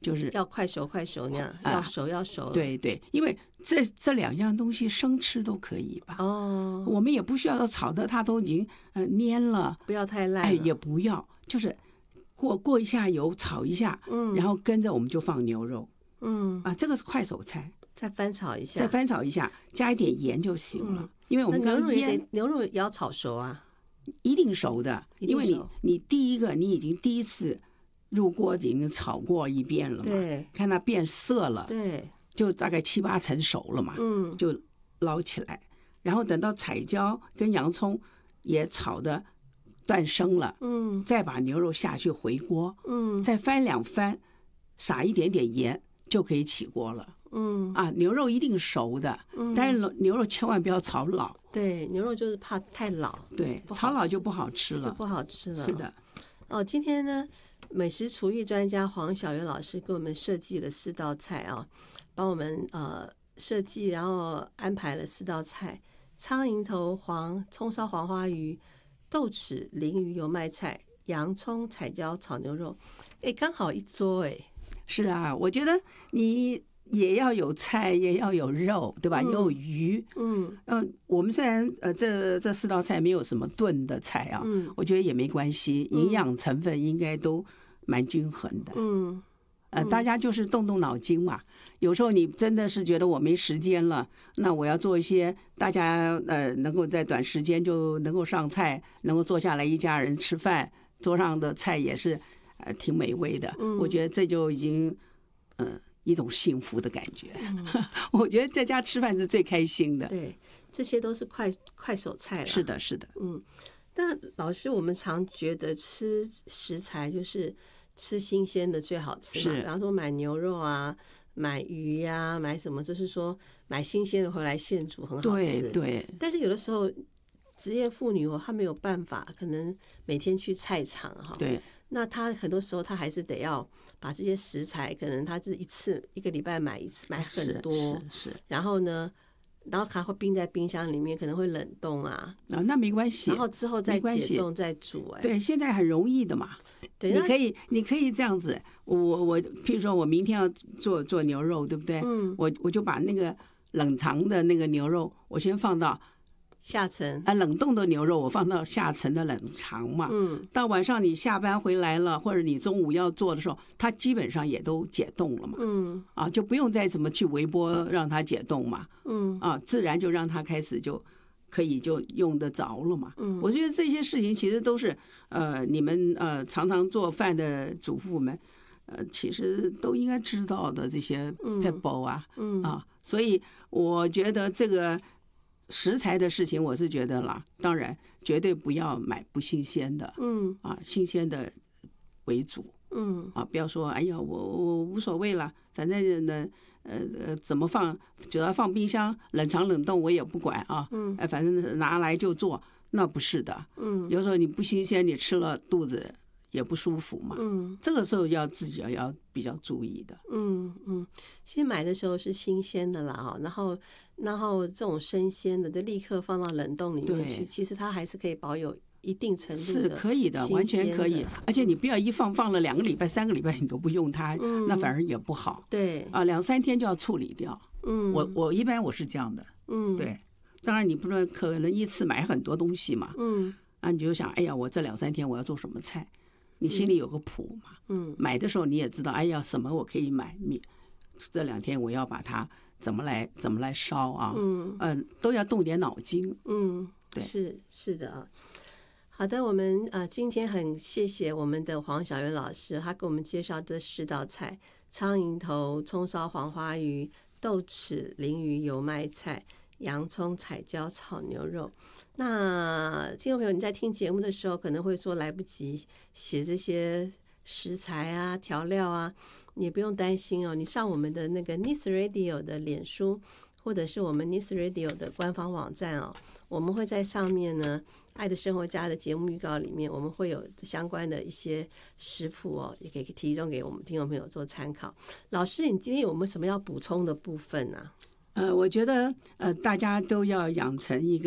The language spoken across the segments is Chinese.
就是要快熟快熟那样，要熟要熟。 对对，因为这两样东西生吃都可以吧。 哦， 我们也不需要炒的它都已经蔫了， 不要太烂了。 也不要，就是过一下油炒一下，然后跟着我们就放牛肉。这个是快手菜。 再翻炒一下， 加一点盐就行了。因为我们刚刚牛肉也要炒熟啊， 一定熟的，因为你第一个你已经第一次入锅已经炒过一遍了嘛， 对， 看它变色了， 对， 就大概7、8成熟了嘛，就捞起来，然后等到彩椒跟洋葱也炒的断生了，再把牛肉下去回锅，再翻2翻，撒一点点盐就可以起锅了。牛肉一定熟的，但是牛肉千万不要炒老。 对，牛肉就是怕太老， 对，炒老就不好吃了，是的。 今天呢，美食厨艺专家黄小媛老师给我们设计了4道菜啊，帮我们设计，然后安排了4道菜：苍蝇头葱烧黄花鱼、豆豉鲮鱼油麦菜、洋葱彩椒炒牛肉。刚好一桌是啊，我觉得你也要有菜，也要有肉，对吧？也有鱼。我们虽然这4道菜没有什么炖的菜啊，我觉得也没关系，营养成分应该都蛮均衡的。大家就是动动脑筋嘛。有时候你真的是觉得我没时间了，那我要做一些大家能够在短时间就能够上菜，能够坐下来一家人吃饭，桌上的菜也是挺美味的。我觉得这就已经一种幸福的感觉。我觉得在家吃饭是最开心的。 对，这些都是快手菜了。 是的，是的。 但老师，我们常觉得吃食材就是吃新鲜的最好吃嘛。比方说买牛肉啊，买鱼啊，买什么，就是说买新鲜的回来现煮很好吃。 对。 但是有的时候职业妇女她没有办法，可能每天去菜场哈。 对。 那她很多时候她还是得要把这些食材，可能她是一个礼拜买一次，买很多。 是。 然后呢，然后它会冰在冰箱里面，可能会冷冻啊。 那没关系。 然后之后再解冻再煮。 对，现在很容易的嘛。对，你可以这样子。我譬如说我明天要做牛肉，对不对？我就把那个冷藏的那个牛肉，我先放到下层冷冻的牛肉我放到下层的冷藏嘛。到晚上你下班回来了，或者你中午要做的时候，它基本上也都解冻了嘛。就不用再怎么去微波让它解冻嘛。自然就让它开始就可以就用得着了嘛。我觉得这些事情其实都是你们常常做饭的主妇们其实都应该知道的这些 pebble 啊。所以我觉得这个食材的事情，我是觉得啦，当然绝对不要买不新鲜的，新鲜的为主，不要说哎呀我无所谓了，反正呢怎么放，只要放冰箱冷藏冷冻我也不管啊，反正拿来就做，那不是的，有时候你不新鲜，你吃了肚子也不舒服嘛。这个时候要自己要比较注意的。 其实买的时候是新鲜的啦，然后这种生鲜的就立刻放到冷冻里面去，其实它还是可以保有一定程度的是可以的，完全可以。而且你不要一放了2个礼拜、3个礼拜你都不用它，那反而也不好。 对啊，2、3天就要处理掉。我一般我是这样的。对，当然你不能可能一次买很多东西嘛。你就想，哎呀，我这2、3天我要做什么菜。你心里有个谱嘛。买的时候你也知道，哎呀，什么我可以买，这2天我要把它怎么来烧啊。都要动点脑筋。对， 是的啊。好的，我们今天很谢谢我们的黄小媛老师，他给我们介绍这10道菜：苍蝇头、葱烧黄花鱼、豆豉鲮鱼油麦菜、洋葱彩椒炒牛肉。那听众朋友，你在听节目的时候可能会说来不及写这些食材啊调料啊，你也不用担心哦，你上我们的那个 Nice Radio 的脸书或者是我们 Nice Radio 的官方网站哦，我们会在上面呢爱的生活家的节目预告里面，我们会有相关的一些食谱哦，也可以提供给我们听众朋友做参考。老师，你今天有没有什么要补充的部分呢？ 我觉得大家都要养成一个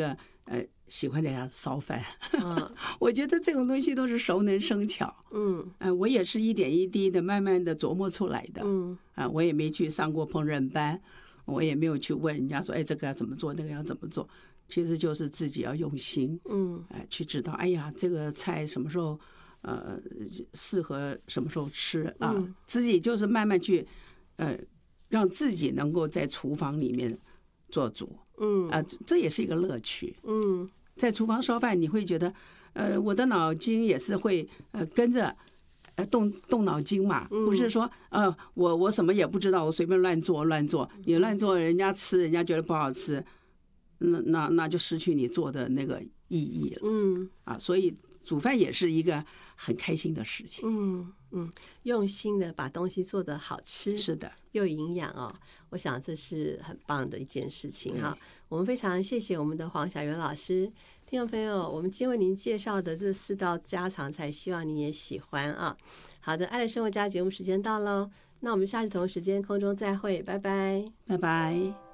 喜欢在家烧饭。我觉得这种东西都是熟能生巧。我也是一点一滴的慢慢的琢磨出来的。我也没去上过烹饪班，我也没有去问人家说，哎，这个要怎么做，那个要怎么做。其实就是自己要用心，去知道，哎呀，这个菜什么时候适合什么时候吃啊？自己就是慢慢去让自己能够在厨房里面做主。这也是一个乐趣。在厨房烧饭，你会觉得，我的脑筋也是会跟着动脑筋嘛，不是说我什么也不知道，我随便乱做，你乱做，人家吃，人家觉得不好吃，那就失去你做的那个意义了。所以煮饭也是一个很开心的事情。 用心的把东西做得好吃， 是的， 又营养哦，我想这是很棒的一件事情哈。我们非常谢谢我们的黄小媛老师。听众朋友，我们今天为您介绍的这4道家常菜，希望你也喜欢啊。好的，爱的生活家节目时间到喽，那我们下次同时间空中再会，拜拜， 拜拜。